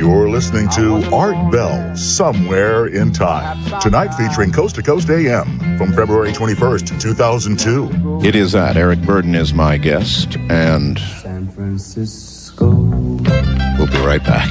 You're listening to Art Bell, Somewhere in Time. Tonight featuring Coast to Coast AM from February 21st, 2002. It is that. Eric Burden is my guest, and San Francisco. We'll be right back.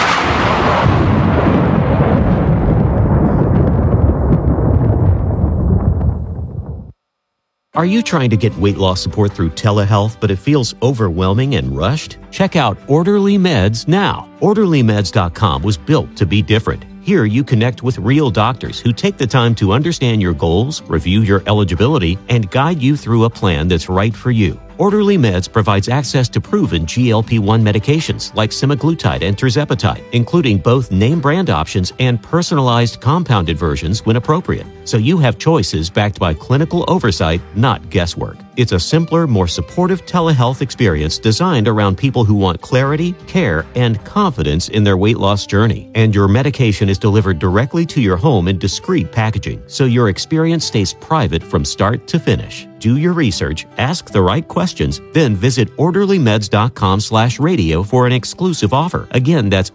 Are you trying to get weight loss support through telehealth, but it feels overwhelming and rushed? Check out Orderly Meds now. OrderlyMeds.com was built to be different. Here you connect with real doctors who take the time to understand your goals, review your eligibility, and guide you through a plan that's right for you. Orderly Meds provides access to proven GLP-1 medications like semaglutide and tirzepatide, including both name brand options and personalized compounded versions when appropriate. So you have choices backed by clinical oversight, not guesswork. It's a simpler, more supportive telehealth experience designed around people who want clarity, care, and confidence in their weight loss journey. And your medication is delivered directly to your home in discreet packaging, so your experience stays private from start to finish. Do your research, ask the right questions, then visit orderlymeds.com/radio for an exclusive offer. Again, that's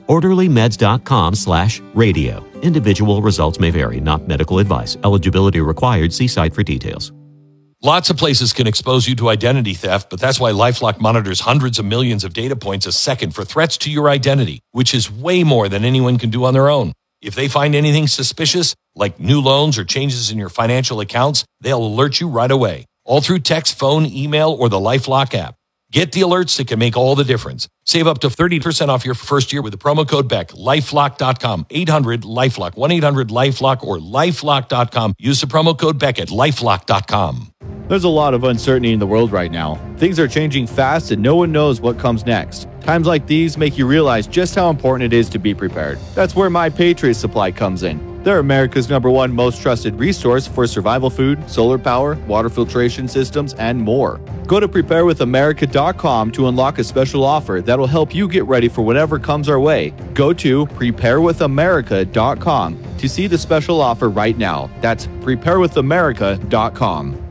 orderlymeds.com/radio. Individual results may vary, not medical advice. Eligibility required. See site for details. Lots of places can expose you to identity theft, but that's why LifeLock monitors hundreds of millions of data points a second for threats to your identity, which is way more than anyone can do on their own. If they find anything suspicious, like new loans or changes in your financial accounts, they'll alert you right away. All through text, phone, email, or the LifeLock app. Get the alerts that can make all the difference. Save up to 30% off your first year with the promo code BECK. LifeLock.com. 800-LifeLock. 1-800-LifeLock or LifeLock.com. Use the promo code BECK at LifeLock.com. There's a lot of uncertainty in the world right now. Things are changing fast and no one knows what comes next. Times like these make you realize just how important it is to be prepared. That's where My Patriot Supply comes in. They're America's #1 most trusted resource for survival food, solar power, water filtration systems, and more. Go to preparewithamerica.com to unlock a special offer that'll help you get ready for whatever comes our way. Go to preparewithamerica.com to see the special offer right now. That's preparewithamerica.com.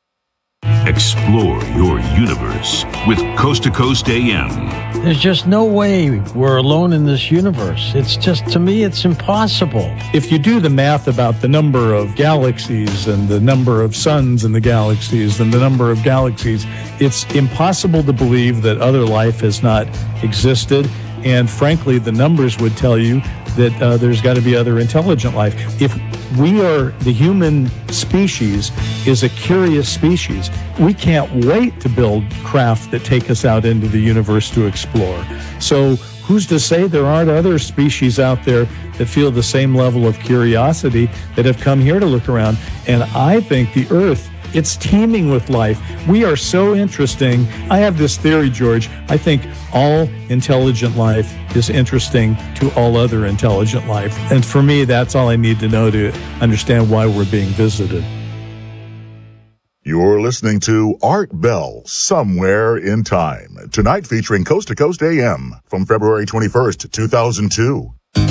Explore your universe with Coast to Coast AM. There's just no way we're alone in this universe. It's just, to me, it's impossible. If you do the math about the number of galaxies and the number of suns in the galaxies and the number of galaxies, it's impossible to believe that other life has not existed. And frankly, the numbers would tell you that there's got to be other intelligent life. If we are, the human species is a curious species, we can't wait to build craft that take us out into the universe to explore. So who's to say there aren't other species out there that feel the same level of curiosity that have come here to look around? And I think the Earth, it's teeming with life. We are so interesting. I have this theory, George. I think all intelligent life is interesting to all other intelligent life. And for me, that's all I need to know to understand why we're being visited. You're listening to Art Bell, Somewhere in Time. Tonight featuring Coast to Coast AM from February 21st, 2002.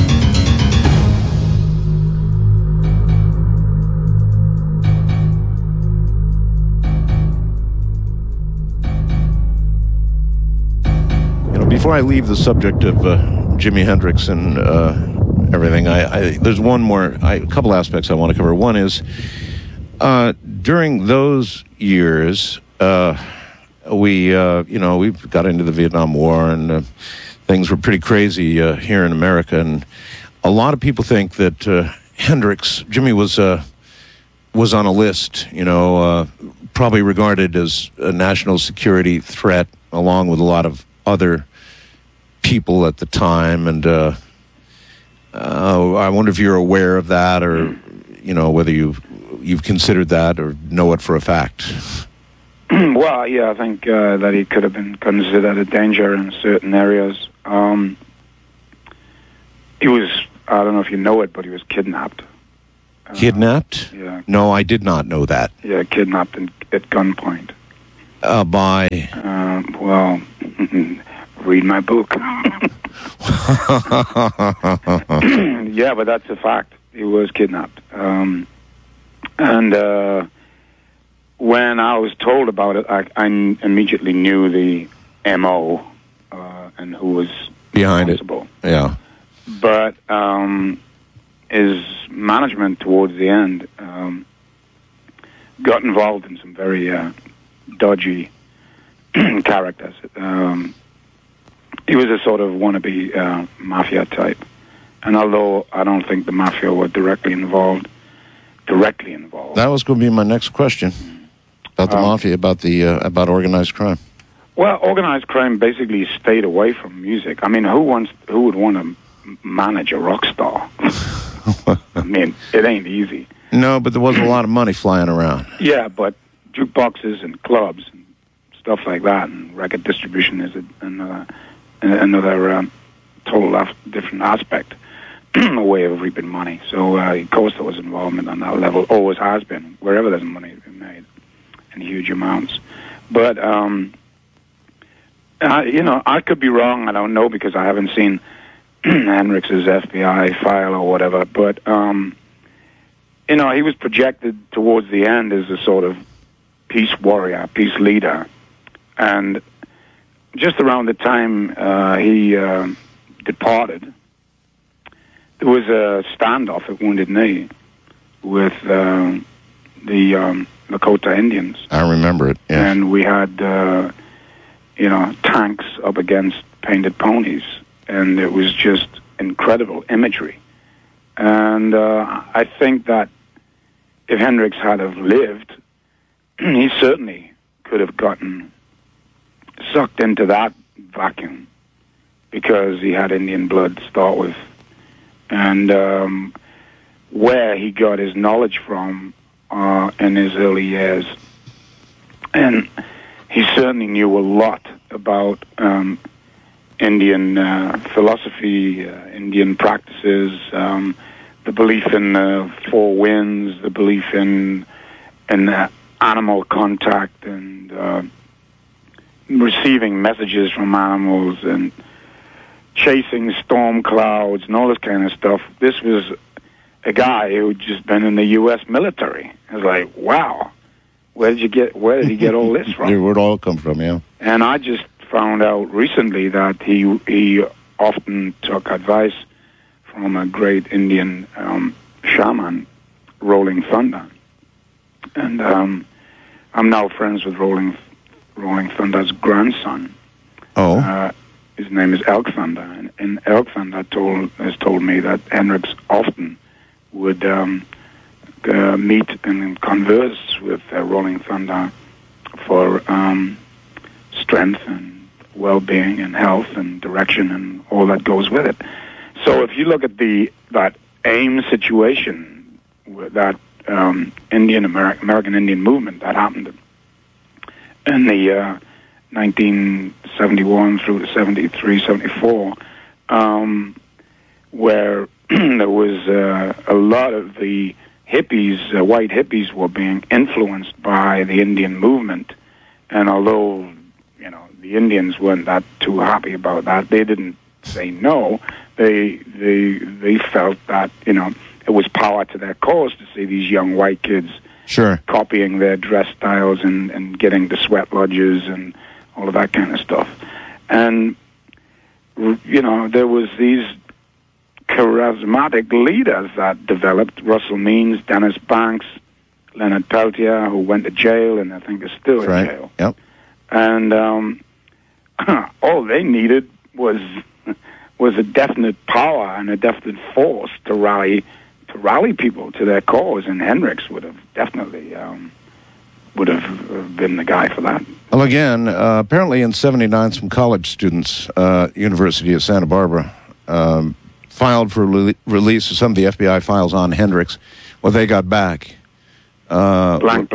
Before I leave the subject of Jimi Hendrix and everything, there's a couple aspects I want to cover. One is during those years, we got into the Vietnam War and things were pretty crazy here in America, and a lot of people think that Jimi was on a list, probably regarded as a national security threat, along with a lot of other people at the time, and I wonder if you're aware of that, or whether you've considered that or know it for a fact. Well, yeah, I think that he could have been considered a danger in certain areas. He was, I don't know if you know it, but he was kidnapped. Kidnapped? Yeah. No, I did not know that. Yeah, kidnapped at gunpoint. By? Well, read my book. Yeah, but that's a fact. He was kidnapped. And when I was told about it, I immediately knew the M.O. And who was behind responsible. It. Yeah. But his management towards the end got involved in some very dodgy characters. He was a sort of wannabe mafia type. And although I don't think the mafia were directly involved. That was going to be my next question about the mafia, about organized crime. Well, organized crime basically stayed away from music. I mean, who would want to manage a rock star? I mean, it ain't easy. No, but there was a lot of money flying around. Yeah, but jukeboxes and clubs and stuff like that, and record distribution is another total different aspect, a way of reaping money. So, of course, there was involvement on that level, always has been, wherever there's money to be made in huge amounts. But, I could be wrong. I don't know because I haven't seen Hendrix's FBI file or whatever. But, he was projected towards the end as a sort of peace warrior, peace leader. And just around the time he departed, there was a standoff at Wounded Knee with the Lakota Indians. I remember it, yeah. And we had, tanks up against painted ponies. And it was just incredible imagery. And I think that if Hendrix had have lived, he certainly could have gotten sucked into that vacuum because he had Indian blood to start with. And where he got his knowledge from in his early years. And he certainly knew a lot about Indian philosophy, Indian practices, the belief in four winds, the belief in animal contact and receiving messages from animals and chasing storm clouds and all this kind of stuff. This was a guy who had just been in the U.S. military. I was like, wow, where did he get all this from? Where'd it all come from, yeah. And I just found out recently that he often took advice from a great Indian shaman, Rolling Thunder. And I'm now friends with Rolling Thunder's grandson. Oh. His name is Elk Thunder. And Elk Thunder has told me that Hendrix often would meet and converse with Rolling Thunder for strength and well-being and health and direction and all that goes with it. So if you look at that AIM situation, that American Indian movement that happened in the 1971 through to 73, 74, where there was a lot of the hippies, white hippies, were being influenced by the Indian movement, and although the Indians weren't that too happy about that, they didn't say no. They felt that it was power to their cause to see these young white kids copying their dress styles and getting the sweat lodges and all of that kind of stuff. And there was these charismatic leaders that developed: Russell Means, Dennis Banks, Leonard Peltier, who went to jail and I think is still in jail. Yep. And all they needed was a definite power and a definite force to rally people to their cause, and Hendrix would have definitely been the guy for that. Well, again, apparently in '79, some college students, University of Santa Barbara, filed for release of some of the FBI files on Hendrix. Well, they got back. Blanked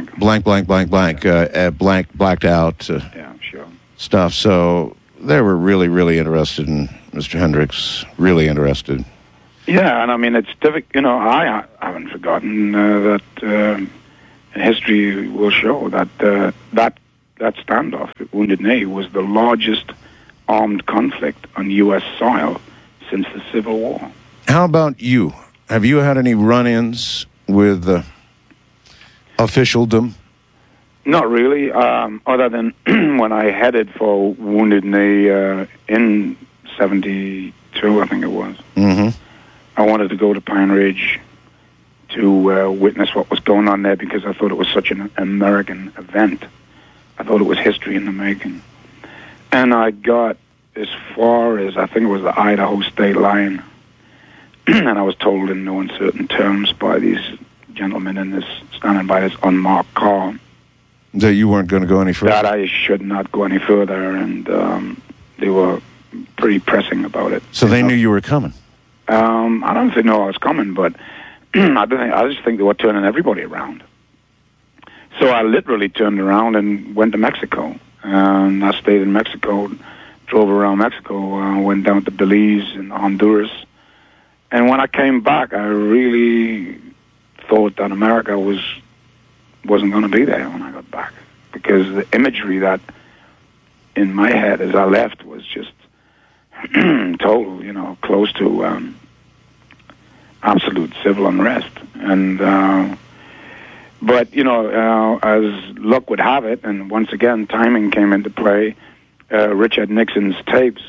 out. Yeah, sure. Stuff. So they were really, really interested in Mr. Hendrix. Really interested. Yeah, and I mean it's difficult. I haven't forgotten that history will show that that standoff at Wounded Knee was the largest armed conflict on U.S. soil since the Civil War. How about you? Have you had any run-ins with officialdom? Not really, other than when I headed for Wounded Knee in 72 72, I think it was. Mm-hmm. I wanted to go to Pine Ridge to witness what was going on there because I thought it was such an American event. I thought it was history in the making. And I got as far as, I think it was the Idaho state line, and I was told in no uncertain terms by these gentlemen in this, standing by this unmarked car, that you weren't going to go any further? That I should not go any further, and they were pretty pressing about it. So they knew you were coming? I don't think they knew I was coming, but I just think they were turning everybody around. So I literally turned around and went to Mexico. And I stayed in Mexico, drove around Mexico, went down to Belize and Honduras. And when I came back, I really thought that America wasn't going to be there when I got back, because the imagery that in my head as I left was just total, close to absolute civil unrest. And but as luck would have it, and once again timing came into play, Richard Nixon's tapes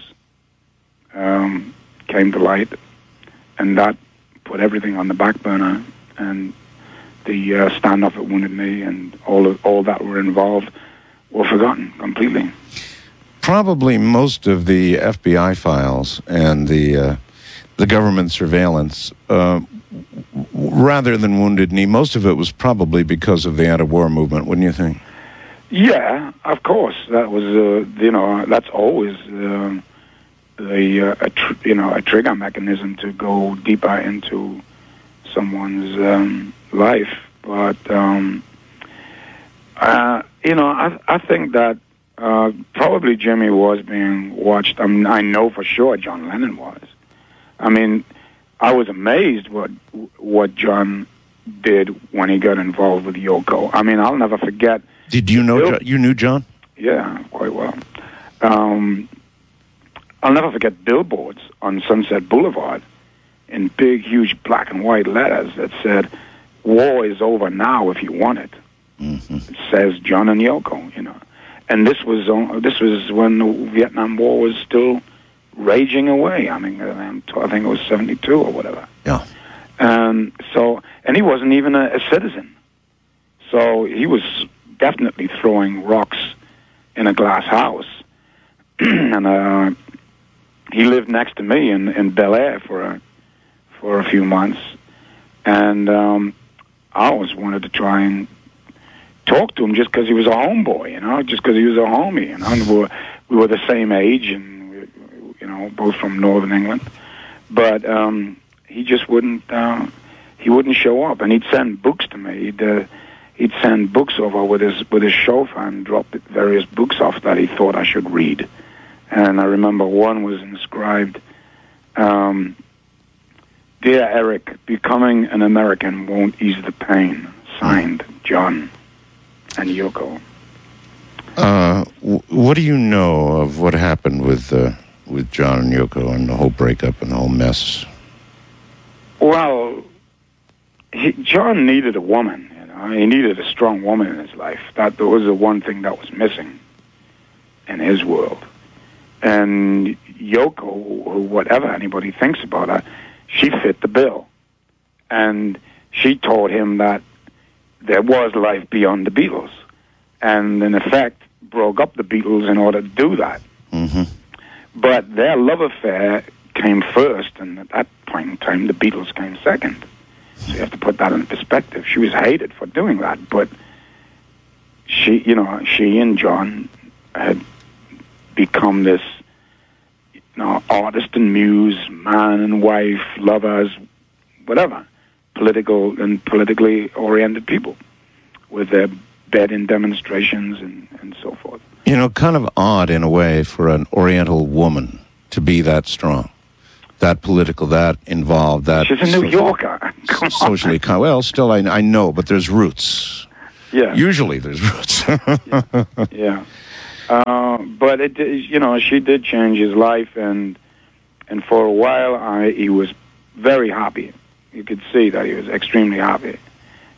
came to light, and that put everything on the back burner. And the standoff at Wounded Knee and all that were involved were forgotten completely. Probably most of the FBI files and the government surveillance, rather than Wounded Knee, most of it was probably because of the anti-war movement, wouldn't you think? Yeah, of course. That was, that's always a trigger mechanism to go deeper into someone's life. But I think that probably Jimmy was being watched. I know for sure John Lennon was. I mean, I was amazed what John did when he got involved with Yoko. I mean, I'll never forget. Did you know you knew John? Yeah, quite well. I'll never forget billboards on Sunset Boulevard in big, huge black and white letters that said, "War is over now if you want it." Mm-hmm. It says John and Yoko, And this was when the Vietnam War was still raging away. I mean, I think it was 72 or whatever. Yeah. And he wasn't even a citizen. So he was definitely throwing rocks in a glass house. And he lived next to me in Bel Air for a few months. And I always wanted to try and talk to him just because he was a homeboy, just because he was a homie. And we were the same age, and both from Northern England. But he just wouldn't. He wouldn't show up, and he'd send books to me. He'd send books over with his chauffeur and drop various books off that he thought I should read. And I remember one was inscribed, "Dear Eric, becoming an American won't ease the pain. Signed, John and Yoko." What do you know of what happened with John and Yoko and the whole breakup and the whole mess? Well, John needed a woman. He needed a strong woman in his life. That was the one thing that was missing in his world. And Yoko, whatever anybody thinks about her, she fit the bill. And she told him that there was life beyond the Beatles. And in effect, broke up the Beatles in order to do that. Mm-hmm. But their love affair came first, and at that point in time, the Beatles came second. So you have to put that in perspective. She was hated for doing that, but she and John had become this, artist and muse, man and wife, lovers, whatever, politically oriented people with their bed-in demonstrations and so forth. Kind of odd in a way for an Oriental woman to be that strong, that political, that involved, that... She's a New Yorker. Socially... Well, still, I know, but there's roots. Yeah. Usually there's roots. Yeah. But she did change his life, and for a while he was very happy. You could see that he was extremely happy,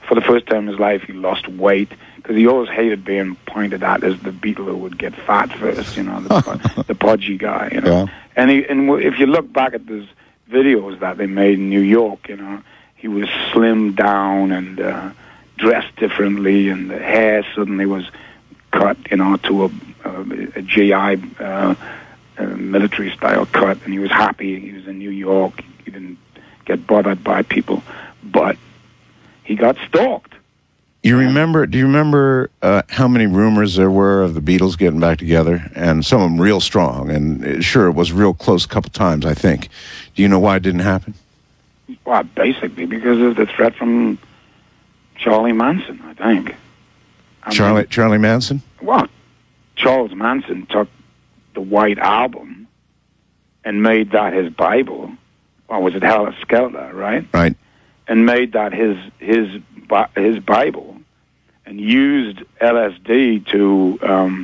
for the first time in his life, he lost weight, because he always hated being pointed at as the Beatle who would get fat first, the podgy guy, Yeah. And if you look back at those videos that they made in New York, he was slimmed down and dressed differently, and the hair suddenly was cut, to a GI military style cut, and he was happy. He was in New York. He didn't get bothered by people, but he got stalked. Do you remember how many rumors there were of the Beatles getting back together? And some of them real strong. And sure, it was real close a couple times, I think. Do you know why it didn't happen? Well, basically because of the threat from Charlie Manson, I think. Charlie Manson? Well, Charles Manson took the White Album and made that his Bible. Or was it Helter Skelter, right? Right. And made that his Bible, and used LSD to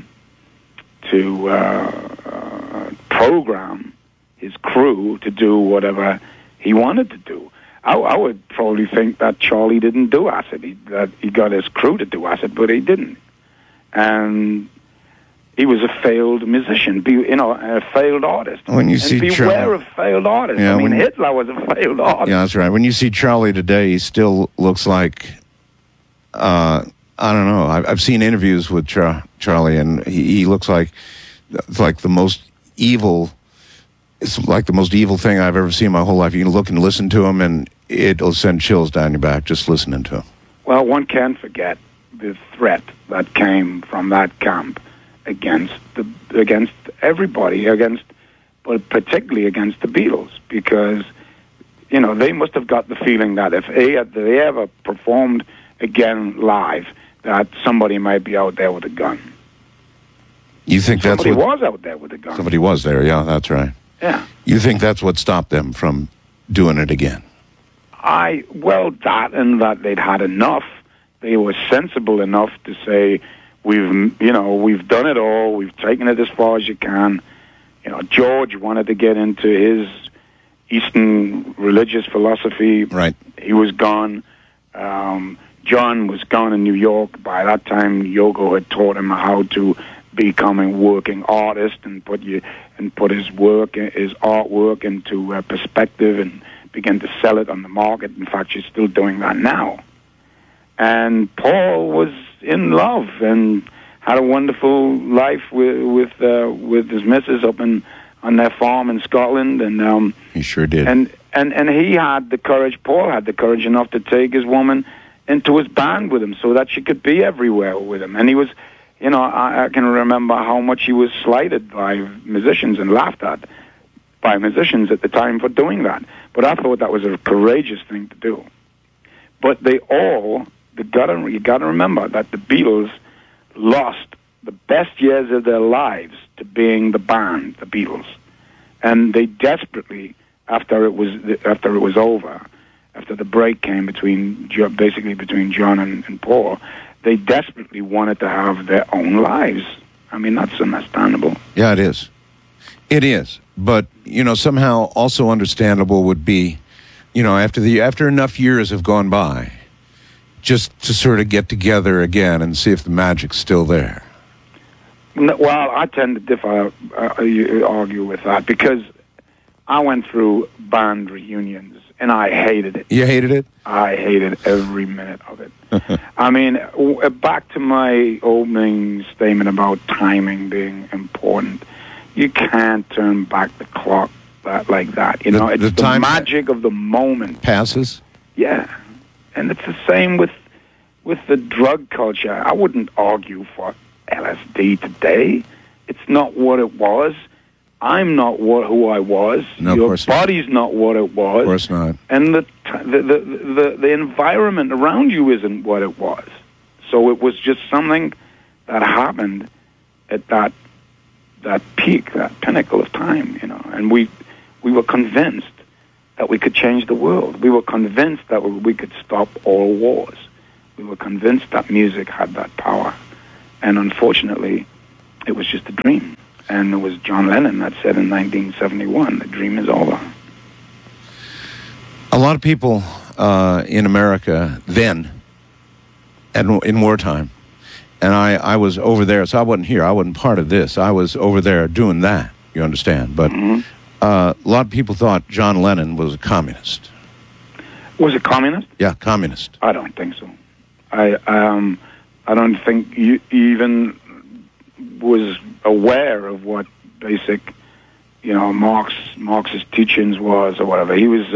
program his crew to do whatever he wanted to do. I would probably think that Charlie didn't do acid. That he got his crew to do acid, but he didn't. And he was a failed musician, a failed artist. When you see beware of failed artists. Yeah, Hitler was a failed artist. Yeah, that's right. When you see Charlie today, he still looks like, I don't know. I've seen interviews with Charlie, and he looks like the most evil. It's like the most evil thing I've ever seen in my whole life. You can look and listen to him, and it'll send chills down your back just listening to him. Well, one can't forget the threat that came from that camp against everybody, but particularly against the Beatles, because they must have got the feeling that if they ever performed again live, that somebody might be out there with a gun. You think somebody was out there with a gun? Somebody was there, yeah, that's right. Yeah. You think that's what stopped them from doing it again? That and that they'd had enough. They were sensible enough to say, we've done it all. We've taken it as far as you can. George wanted to get into his Eastern religious philosophy. Right. He was gone. John was gone in New York. By that time, Yogo had taught him how to become a working artist and put his artwork into perspective and begin to sell it on the market. In fact, she's still doing that now. And Paul was in love and had a wonderful life with his missus up on their farm in Scotland, and he sure did. And he had the courage. Paul had the courage enough to take his woman into his band with him, so that she could be everywhere with him. And he was, I can remember how much he was slighted by musicians and laughed at by musicians at the time for doing that. But I thought that was a courageous thing to do. But you got to remember that the Beatles lost the best years of their lives to being the band, the Beatles, and they desperately, after it was over, after the break came between John and Paul, they desperately wanted to have their own lives. I mean, that's understandable. Yeah, it is. It is, but somehow also understandable would be, after enough years have gone by, just to sort of get together again and see if the magic's still there. Well, I tend to argue with that, because I went through band reunions and I hated it. You hated it? I hated every minute of it. I mean, back to my opening statement about timing being important. You can't turn back the clock like that. It's the magic of the moment. Passes? Yeah. And it's the same with the drug culture. I wouldn't argue for LSD today. It's not what it was. I'm not who I was. No, Your body's not what it was. Of course not. And the environment around you isn't what it was. So it was just something that happened at that peak, that pinnacle of time, And we were convinced that we could change the world. We were convinced that we could stop all wars. We were convinced that music had that power. And unfortunately, it was just a dream. And it was John Lennon that said in 1971, the dream is over. A lot of people in America then in wartime. And I was over there, so I wasn't here. I wasn't part of this. I was over there doing that, you understand. But a lot of people thought John Lennon was a communist. Was a communist? Yeah, communist. I don't think so. I don't think he even was aware of what basic, Marx's teachings was or whatever. He was,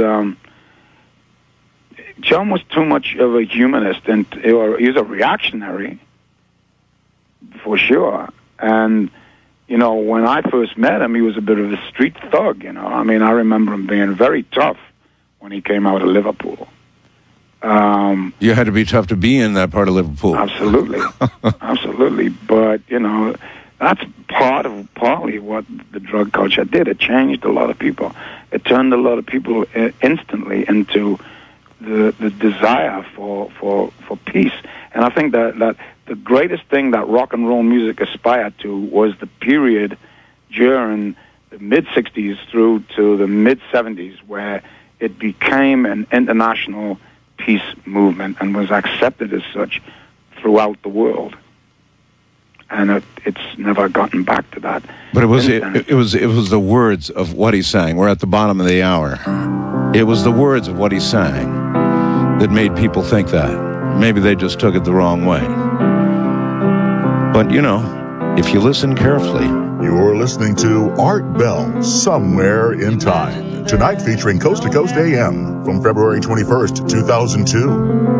John was too much of a humanist, and he was a reactionary, for sure. And, when I first met him, he was a bit of a street thug, I mean, I remember him being very tough when he came out of Liverpool. You had to be tough to be in that part of Liverpool. Absolutely. Absolutely. But, that's partly what the drug culture did. It changed a lot of people. It turned a lot of people instantly into the desire for peace. And I think that the greatest thing that rock and roll music aspired to was the period during the mid-'60s through to the mid-'70s where it became an international peace movement and was accepted as such throughout the world. And it's never gotten back to that. But it was the words of what he sang. We're at the bottom of the hour. It was the words of what he sang that made people think that. Maybe they just took it the wrong way. But, if you listen carefully. You're listening to Art Bell, Somewhere in Time. Tonight featuring Coast to Coast AM from February 21st, 2002.